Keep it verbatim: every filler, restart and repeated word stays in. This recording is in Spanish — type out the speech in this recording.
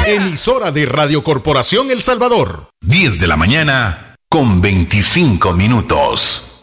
Emisora de Radio Corporación El Salvador. diez de la mañana con veinticinco minutos.